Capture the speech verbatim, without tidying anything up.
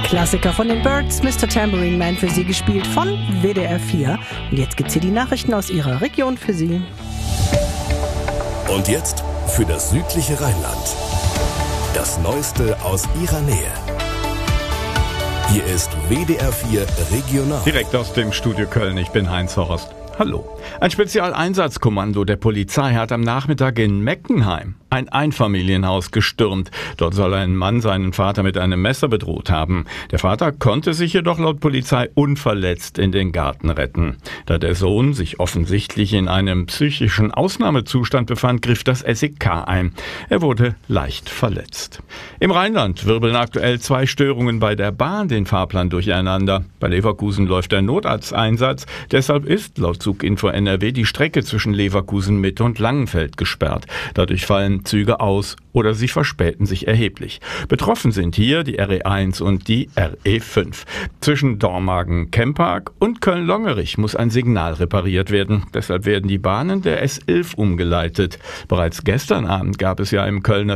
Klassiker von den Byrds, Mister Tambourine Man für Sie gespielt von W D R vier. Und jetzt gibt's hier die Nachrichten aus Ihrer Region für Sie. Und jetzt für das südliche Rheinland. Das Neueste aus Ihrer Nähe. Hier ist W D R vier Regional. Direkt aus dem Studio Köln, ich bin Heinz Horst. Hallo. Ein Spezialeinsatzkommando der Polizei hat am Nachmittag in Meckenheim ein Einfamilienhaus gestürmt. Dort soll ein Mann seinen Vater mit einem Messer bedroht haben. Der Vater konnte sich jedoch laut Polizei unverletzt in den Garten retten. Da der Sohn sich offensichtlich in einem psychischen Ausnahmezustand befand, griff das S E K ein. Er wurde leicht verletzt. Im Rheinland wirbeln aktuell zwei Störungen bei der Bahn den Fahrplan durcheinander. Bei Leverkusen läuft der Notarzteinsatz. Deshalb ist laut Zuginfo N R W die Strecke zwischen Leverkusen Mitte und Langenfeld gesperrt. Dadurch fallen Züge aus oder sie verspäten sich erheblich. Betroffen sind hier die R E eins und die R E fünf. Zwischen Dormagen-Kempark und Köln-Longerich muss ein Signal repariert werden. Deshalb werden die Bahnen der S elf umgeleitet. Bereits gestern Abend gab es ja im Kölner